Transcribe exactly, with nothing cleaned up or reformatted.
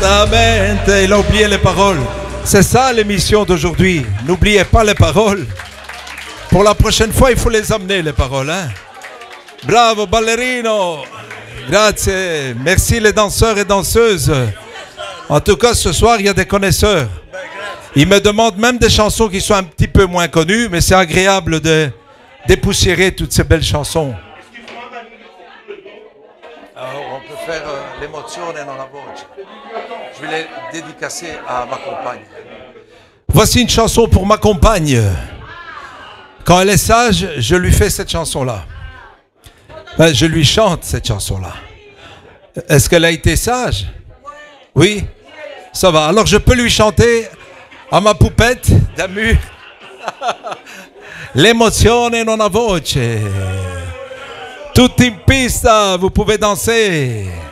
Veramente, il a oublié les paroles. C'est ça l'émission d'aujourd'hui. N'oubliez pas les paroles. Pour la prochaine fois, il faut les amener, les paroles. Hein? Bravo, ballerino. Grazie. Merci les danseurs et danseuses. En tout cas, ce soir, il y a des connaisseurs. Ils me demandent même des chansons qui sont un petit peu moins connues, mais c'est agréable de dépoussiérer toutes ces belles chansons. Alors, on peut faire euh, l'émozione non la voce. Je vais les dédicacer à ma compagne. Voici une chanson pour ma compagne. Quand elle est sage, je lui fais cette chanson-là. Ben, je lui chante cette chanson-là. Est-ce qu'elle a été sage? Oui? Ça va. Alors je peux lui chanter à ma poupette d'amu. L'emozione non ha voce. Tutti in pista, vous pouvez danser.